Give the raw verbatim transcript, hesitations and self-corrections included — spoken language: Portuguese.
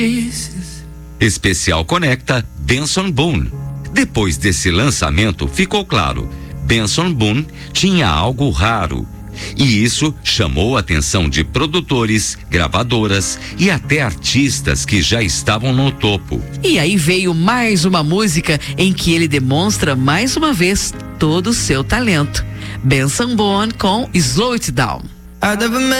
Especial conecta Benson Boone. Depois desse lançamento, ficou claro, Benson Boone tinha algo raro. E isso chamou a atenção de produtores, gravadoras e até artistas que já estavam no topo. E aí veio mais uma música em que ele demonstra mais uma vez todo o seu talento. Benson Boone com Slow It Down.